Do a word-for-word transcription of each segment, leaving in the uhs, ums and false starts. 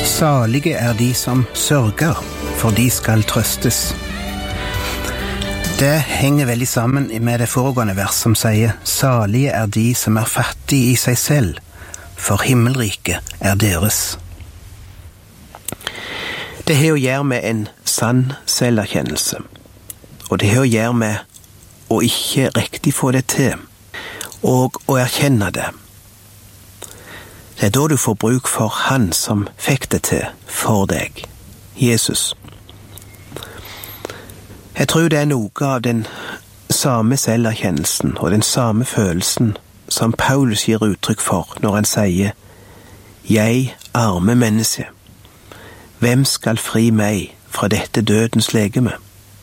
Salige er de som sørger, for de skal trøstes. Det henger veldig sammen med det foregående vers som sier salige er de som er fattige i seg selv, for himmelriket er deres. Det har å gjøre med en sann selverkjennelse, og det har å gjøre med å ikke riktig få det til, og å erkjenne det. Det er da du får bruk for han som fikk det til for deg, Jesus. Jeg tror det er noe av den samme selverkjennelsen og den samme følelsen som Paulus gir uttrykk for når han sier «Jeg, arme menneske, hvem skal fri meg fra dette dødens legeme?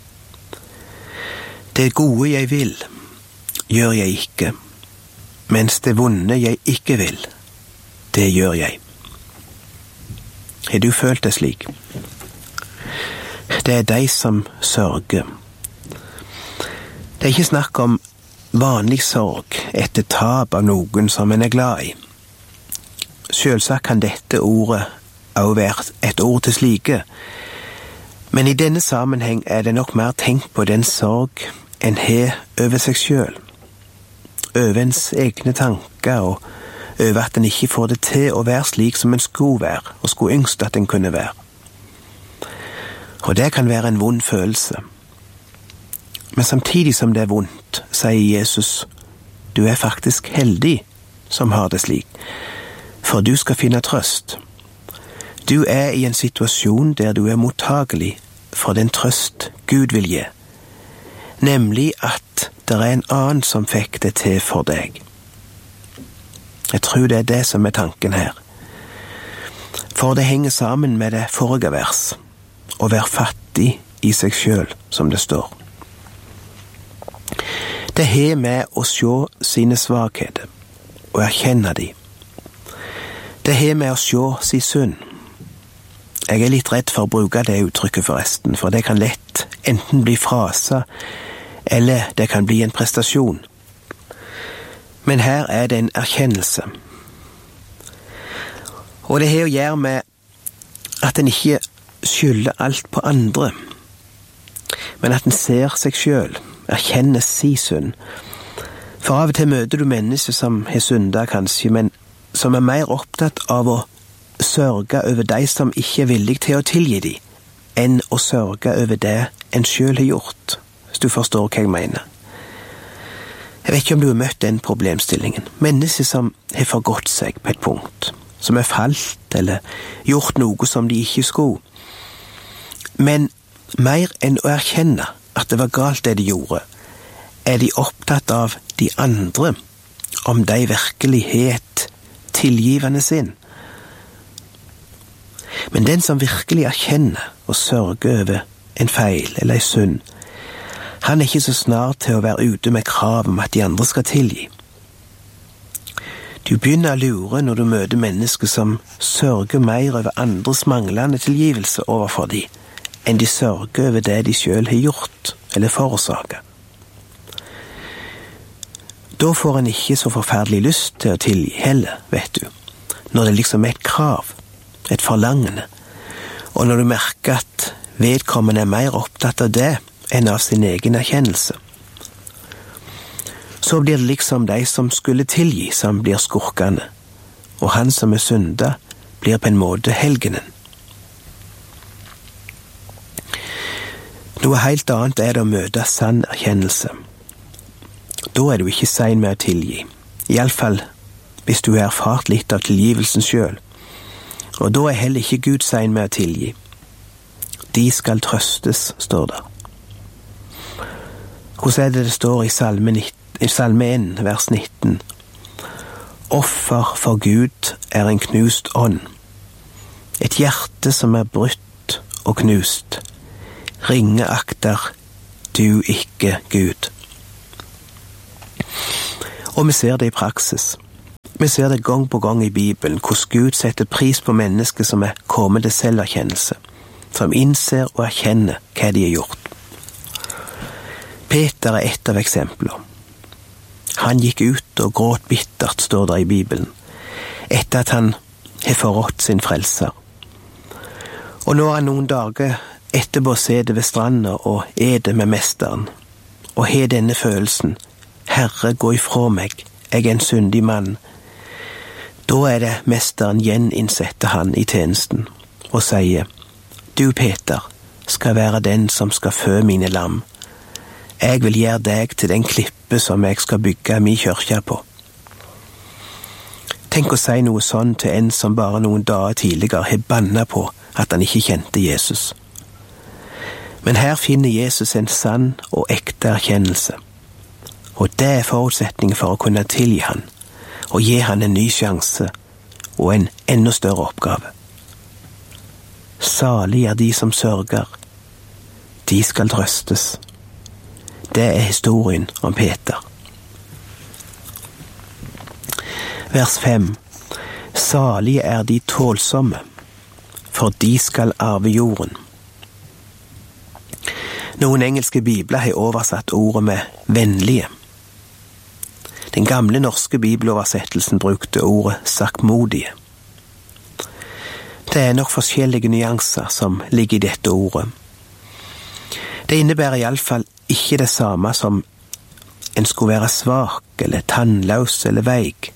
Det gode jeg vil, gjør jeg ikke, mens det vonde jeg ikke vil, det gjør jeg». Har du følt det slik? Det er de som sørger. Det er ikke snakk om vanlig sorg etter tap av noen som en er glad i. Selvsagt kan dette ordet også være et ord til slike, men i denne sammenheng er det nok mer tenkt på den sorg en har over seg selv, over ens egne tanker og over at en ikke får det til å være slik som en skulle være, og skulle ønske at en kunne være. Og det kan være en vond følelse. Men samtidig som det er vondt, sier Jesus, du er faktisk heldig som har det slik, for du skal finne trøst. Du er i en situasjon der du er mottagelig for den trøst Gud vil gi, nemlig at det er en annen som fikk det til for deg. Jeg tror det er det som er tanken her. For det henger sammen med det forrige vers, å være fattig i seg selv, som det står. Det har med å se sine svakheter og erkjenne de. Det har med å se sin synd. Jeg er litt redd for å bruke det uttrykket forresten, for det kan lett enten bli frasa, eller det kan bli en prestasjon. Men her er det en erkjennelse. Og det har å gjøre med at en ikke skylder alt på andre, men at en ser seg selv, erkjenner sin synd. For av og til møter du mennesker som har syndet kanskje, men som er mer opptatt av å sørge over de som ikke er villig til å tilgi de, enn å sørge over det en selv har gjort, hvis du forstår hva jeg mener. Jeg vet ikke om du har møtt den problemstillingen. Mennesker som har forgått seg på et punkt, som er falt eller gjort noe som de ikke skulle. Men mer enn å erkjenne at det var galt det de gjorde, er de opptatt av de andre, om de virkelig har et tilgivende sinn. Men den som virkelig erkjenner og sørger over en feil eller en synd, han er ikke så snart til å være ute med krav om at de andre skal tilgi. Du begynner å lure når du møter mennesker som sørger mer over andres manglende tilgivelse overfor de, enn de sørger over det de selv har gjort eller forårsaket. Da får en ikke så forferdelig lyst til å tilgi heller, vet du, når det liksom er et krav, et forlangende, og når du merker at vedkommende er mer opptatt av det enn av sin egen erkjennelse. Så blir det liksom de som skulle tilgi som blir skurkene, og han som er synda blir på en måte helgenen. Noe helt annet er det å møte sann erkjennelse. Da er du ikke sein med å tilgi, i alle fall hvis du har erfart litt av tilgivelsen selv, og da er heller ikke Gud sein med å tilgi. De skal trøstes, står det. Hvordan er det det står i Salme, nitten, i Salme en, vers nitten? Offer for Gud er en knust ånd, et hjerte som er brutt og knust. Ringe akter du ikke Gud. Og vi ser det i praksis. Vi ser det gang på gang i Bibelen, hvordan Gud setter pris på mennesker som er kommet til selverkjennelse, som innser og erkjenner hva de har gjort. Peter er et av eksemplene. Han gikk ut og gråt bittert, står det i Bibelen, etter at han har forrådt sin frelser. Og når han noen dager etterpå sitter ved stranda og eter med mesteren, og har denne følelsen, Herre, gå ifra meg, jeg er en syndig mann, da er det mesteren gjeninnsetter han i tjenesten og sier, du Peter skal være den som skal fø mine lam. Jeg vil gjøre deg til den klippe som jeg skal bygge min kyrkja på. Tenk å si noe sånn til en som bare noen dager tidligere har bannet på at han ikke kjente Jesus. Men her finner Jesus en sann og ekte erkjennelse. Og det er forutsetningen for å kunne tilgi han, og gi han en ny sjanse og en enda større oppgave. Salig er de som sørger, de skal trøstes. Det er historien om Peter. Vers fem. Salige er de tålsomme, for de skal arve jorden. Noen engelske bibler har oversatt ordet med vennlige. Den gamle norske bibeloversettelsen brukte ordet sakkmodige. Det er nok forskjellige nyanser som ligger i dette ordet. Det innebærer i alle fall ikke det samme som en skulle være svak, eller tannløs, eller veik.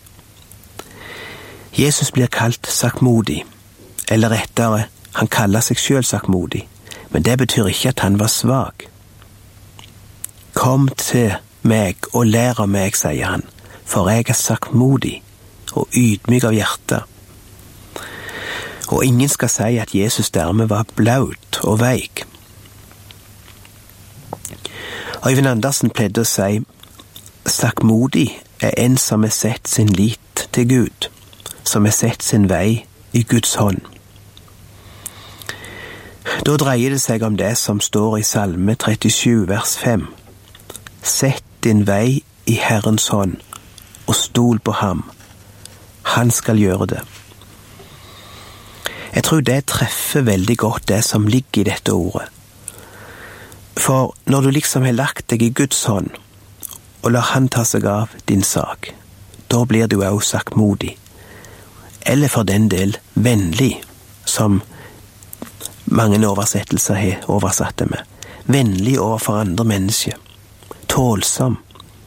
Jesus blir kalt sakkmodig, eller rettere, han kaller seg selv sakkmodig, men det betyr ikke at han var svak. Kom til meg og lær av meg, sier han, for jeg er sakkmodig og ydmyk av hjerte. Og ingen skal si at Jesus dermed var blaut og veik. Øyvind Andersen pleide å si, sakkmodig er en som har sett sin lit til Gud, som har sett sin vei i Guds hånd. Da dreier det seg om det som står i Salme trettisju, vers fem. Sett din vei i Herrens hånd, og stol på ham. Han skal gjøre det. Jeg tror det treffer veldig godt det som ligger i dette ordet. For når du liksom har lagt deg i Guds hånd, og lar han ta seg av din sak, da blir du også sakkmodig. Eller for den del vennlig, som mange oversettelser har oversatt det med. Vennlig overfor andre mennesker. Tålsom.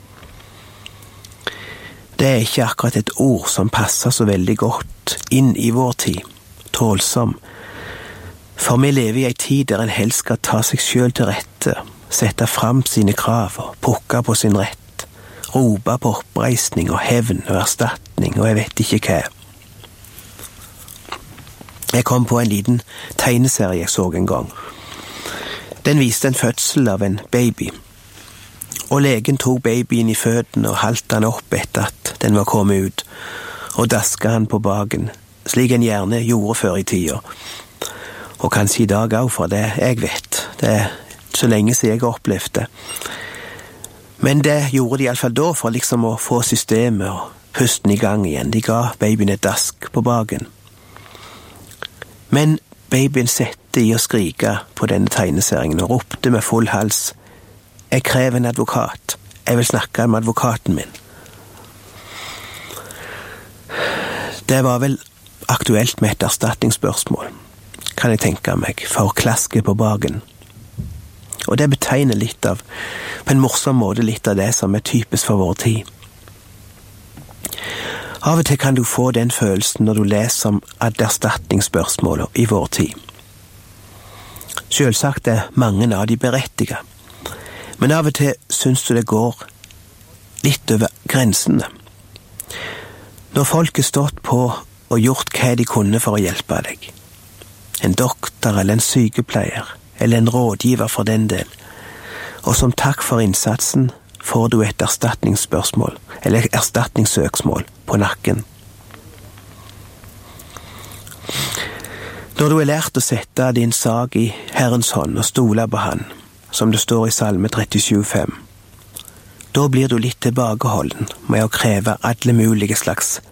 Det er ikke akkurat et ord som passer så veldig godt inn i vår tid. Tålsom. For vi lever i en tid der en helst skal ta seg selv til rette, sette fram sine krav og pukke på sin rett, rope på oppreisning og hevn og erstatning og jeg vet ikke hva. Jeg kom på en liten tegneserie jeg så en gang. Den viste en fødsel av en baby. Og legen tok babyen i føttene og halte han opp etter at den var kommet ut, og daska han på baken, slik en gjerne gjorde før i tida. Og kanskje i dag også, for det jeg vet. Det er så lenge siden jeg har opplevd det. Men det gjorde de i alle fall da, for liksom å få systemet og pusten i gang igjen. De ga babyen et dask på baken. Men babyen sette i å skrike på denne tegneseringen og ropte med full hals, «Jeg krever en advokat. Jeg vil snakke med advokaten min.» Det var vel aktuelt med et erstatningsspørsmål, kan jeg tenke meg, for klaske på baken. Og det betegner litt av, på en morsom måte, litt av det som er typisk for vår tid. Av og til kan du få den følelsen når du leser om erstatningsspørsmål i vår tid. Selvsagt er mange av de berettiget, men av og til synes du det går litt over grensene. Når folk har stått på og gjort hva de kunne for å hjelpe deg, en doktor eller en sykepleier, eller en rådgiver for den del, og som takk for innsatsen får du et erstatningsspørsmål, eller erstatningssøksmål på nakken. Når du har lært å sette din sak i Herrens hånd og stole på han, som det står i Salme trettisju fem, da blir du litt tilbakeholden med å kreve alle mulige slags